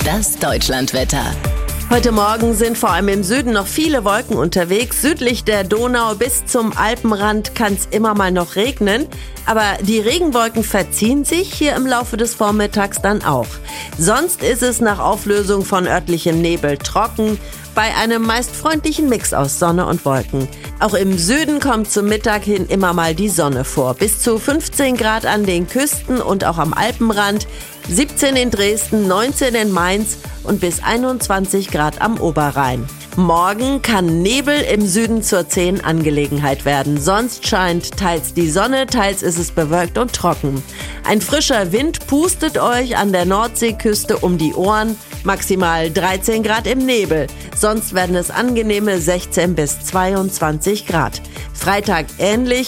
Das Deutschlandwetter. Heute Morgen sind vor allem im Süden noch viele Wolken unterwegs. Südlich der Donau bis zum Alpenrand kann es immer mal noch regnen. Aber die Regenwolken verziehen sich hier im Laufe des Vormittags dann auch. Sonst ist es nach Auflösung von örtlichem Nebel trocken, bei einem meist freundlichen Mix aus Sonne und Wolken. Auch im Süden kommt zum Mittag hin immer mal die Sonne vor. Bis zu 15 Grad an den Küsten und auch am Alpenrand, 17 in Dresden, 19 in Mainz und bis 21 Grad am Oberrhein. Morgen kann Nebel im Süden zur 10 Angelegenheit werden. Sonst scheint teils die Sonne, teils ist es bewölkt und trocken. Ein frischer Wind pustet euch an der Nordseeküste um die Ohren. Maximal 13 Grad im Nebel. Sonst werden es angenehme 16 bis 22 Grad. Freitag ähnlich.